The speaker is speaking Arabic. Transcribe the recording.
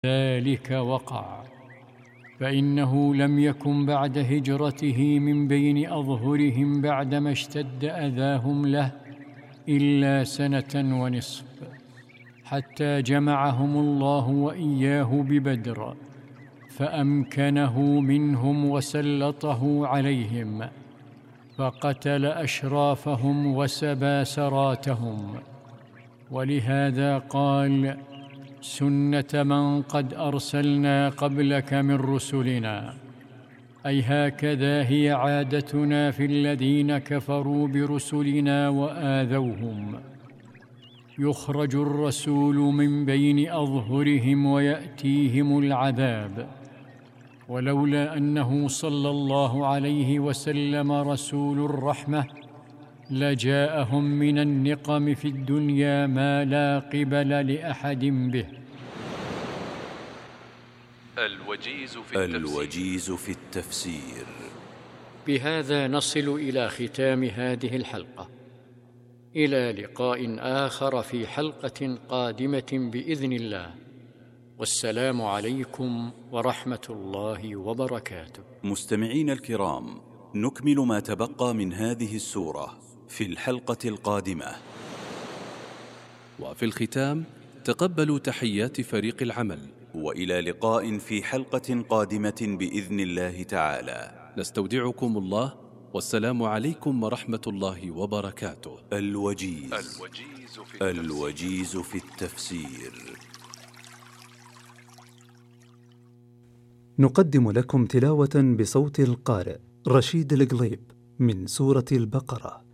ذلك وقع، فإنه لم يكن بعد هجرته من بين أظهرهم بعدما اشتد أذاهم له إلا 1.5 سنة، حتى جمعهم الله وإياه ببدر، فأمكنه منهم وسلطه عليهم، فقتل أشرافهم وسبى سراتهم. ولهذا قال: سنة من قد أرسلنا قبلك من رسلنا، أي هكذا هي عادتنا في الذين كفروا برسلنا وآذوهم. يخرج الرسول من بين أظهرهم ويأتيهم العذاب، ولولا أنه صلى الله عليه وسلم رسول الرحمة لجاءهم من النقم في الدنيا ما لا قبل لأحد به. الوجيز في التفسير. بهذا نصل إلى ختام هذه الحلقة، إلى لقاء آخر في حلقة قادمة بإذن الله، والسلام عليكم ورحمة الله وبركاته. مستمعين الكرام، نكمل ما تبقى من هذه السورة في الحلقة القادمة. وفي الختام تقبلوا تحيات فريق العمل، وإلى لقاء في حلقة قادمة بإذن الله تعالى. نستودعكم الله، والسلام عليكم ورحمة الله وبركاته. الوجيز في التفسير. نقدم لكم تلاوة بصوت القارئ رشيد القليب من سورة البقرة.